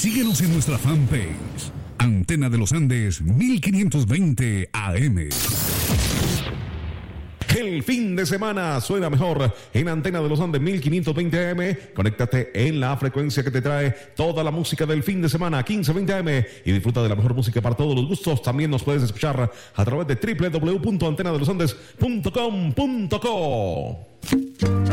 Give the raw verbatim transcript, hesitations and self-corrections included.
Síguenos en nuestra fanpage, Antena de los Andes mil quinientos veinte A M. El fin de semana suena mejor en Antena de los Andes mil quinientos veinte A M. Conéctate en la frecuencia que te trae toda la música del fin de semana, quince veinte A M, y disfruta de la mejor música para todos los gustos. También nos puedes escuchar a través de doble u doble u doble u punto antena de los andes punto com punto co.